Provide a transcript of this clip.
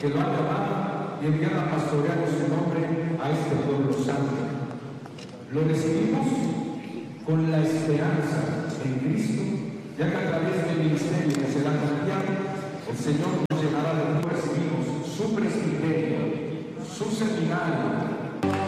que lo ha llamado y enviado a pastorear en su nombre a este pueblo santo. Lo recibimos con la esperanza en Cristo, ya que a través del ministerio que será confiado, el Señor nos llenará de nuevo. Recibimos su presbiterio, su seminario,